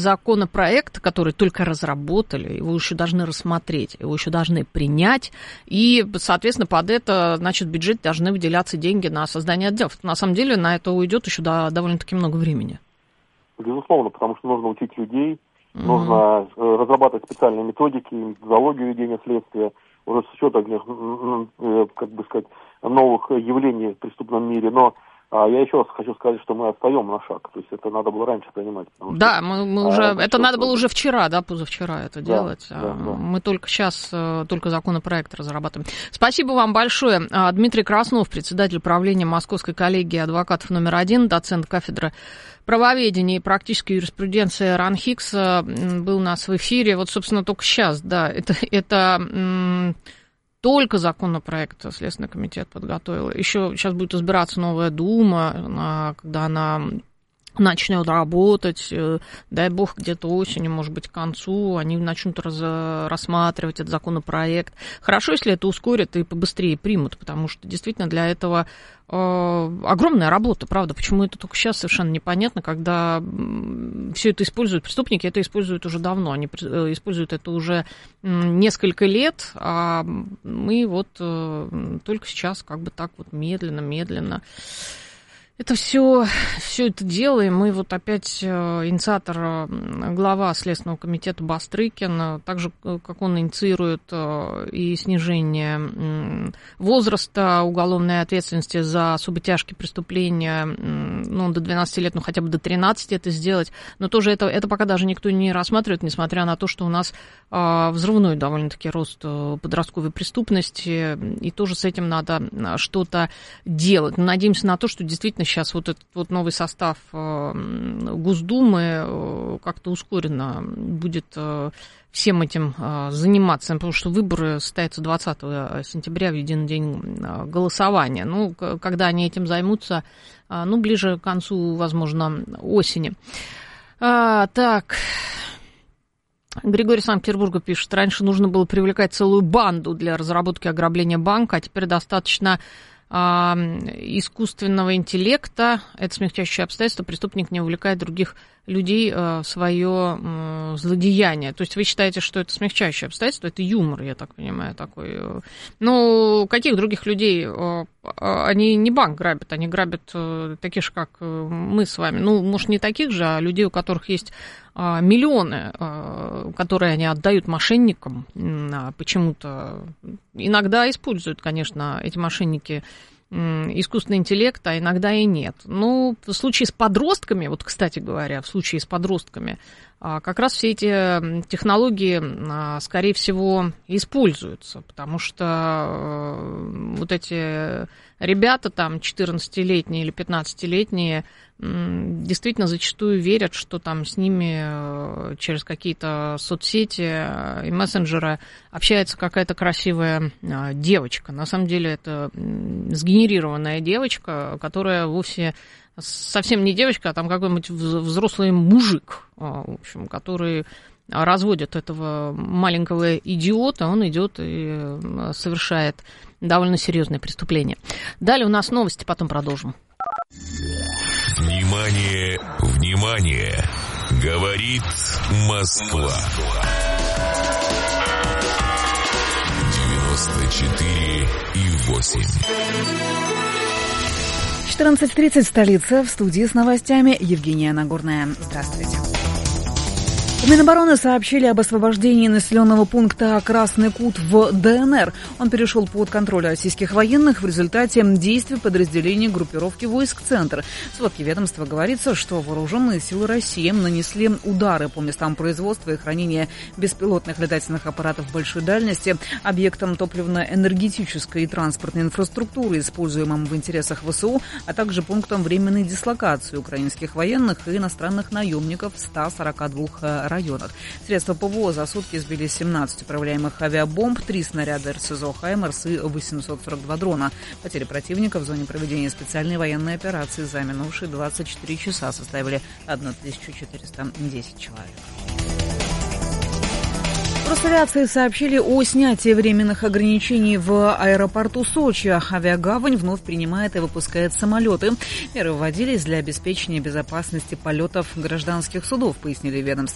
законопроект, который только разработали, его еще должны рассмотреть, его еще должны принять, и, соответственно, под это, значит, в бюджете должны выделяться деньги на создание отделов. На самом деле на это уйдет еще довольно-таки много времени. Безусловно, потому что нужно учить людей, нужно разрабатывать специальные методики, методологию ведения следствия, уже с учетом, как бы сказать, новых явлений в преступном мире, но я еще раз хочу сказать, что мы отстаем на шаг. То есть это надо было раньше понимать. Да, мы уже. Это надо было уже вчера, да, позавчера это делать. Да. Мы только сейчас, только законопроект разрабатываем. Спасибо вам большое. Дмитрий Краснов, председатель правления Московской коллегии адвокатов номер 1, доцент кафедры правоведения и практической юриспруденции РАНХИКС, был у нас в эфире. Вот, собственно, только сейчас, да, это только законопроект Следственный комитет подготовил. Еще сейчас будет избираться новая Дума, когда она начнет работать, дай бог, где-то осенью, может быть, к концу, они начнут рассматривать этот законопроект. Хорошо, если это ускорят и побыстрее примут, потому что действительно для этого огромная работа, правда. Почему это только сейчас, совершенно непонятно, когда все это используют преступники, это используют уже давно, они используют это уже несколько лет, а мы вот только сейчас как бы так вот медленно это все это делаем. Мы вот опять инициатор, глава Следственного комитета Бастрыкин, так же, как он инициирует и снижение возраста уголовной ответственности за особо тяжкие преступления, ну, до 12 лет, ну, хотя бы до 13 это сделать, но тоже это пока даже никто не рассматривает, несмотря на то, что у нас взрывной довольно-таки рост подростковой преступности, и тоже с этим надо что-то делать. Мы надеемся на то, что действительно сейчас вот этот вот новый состав Госдумы как-то ускоренно будет всем этим заниматься, потому что выборы состоятся 20 сентября, в единый день голосования. Ну, когда они этим займутся, ну, ближе к концу, возможно, осени. Так... Григорий Санкт-Петербурга пишет, раньше нужно было привлекать целую банду для разработки ограбления банка, а теперь достаточно искусственного интеллекта. Это смягчающее обстоятельство, преступник не увлекает других людей в свое злодеяние. То есть вы считаете, что это смягчающее обстоятельство, это юмор, я так понимаю, такой. Ну, каких других людей? Они не банк грабят, они грабят таких же, как мы с вами. Ну, может, не таких же, а людей, у которых есть миллионы, которые они отдают мошенникам почему-то. Иногда используют, конечно, эти мошенники искусственный интеллект, а иногда и нет. Ну, в случае с подростками, вот, кстати говоря, в случае с подростками, как раз все эти технологии, скорее всего, используются, потому что вот эти ребята, там, 14-летние или 15-летние, действительно зачастую верят, что там с ними через какие-то соцсети и мессенджеры общается какая-то красивая девочка. На самом деле это сгенерированная девочка, которая вовсе совсем не девочка, а там какой-нибудь взрослый мужик, в общем, который разводит этого маленького идиота, он идет и совершает довольно серьезное преступление. Далее у нас новости, потом продолжим. Внимание, внимание! Говорит Москва. 94,8. 14:30 в столице. В студии с новостями Евгения Нагорная. Здравствуйте. В Минобороны сообщили об освобождении населенного пункта Красный Кут в ДНР. Он перешел под контроль российских военных в результате действий подразделений группировки войск «Центр». В сводке ведомства говорится, что вооруженные силы России нанесли удары по местам производства и хранения беспилотных летательных аппаратов большой дальности, объектам топливно-энергетической и транспортной инфраструктуры, используемым в интересах ВСУ, а также пунктам временной дислокации украинских военных и иностранных наемников в 142 районах. Средства ПВО за сутки сбили 17 управляемых авиабомб, 3 снаряда РСЗО «Хаймерс» и 842 дрона. Потери противника в зоне проведения специальной военной операции за минувшие 24 часа составили 1410 человек. В Росавиации сообщили о снятии временных ограничений в аэропорту Сочи. Авиагавань вновь принимает и выпускает самолеты. Меры вводились для обеспечения безопасности полетов гражданских судов, пояснили ведомство.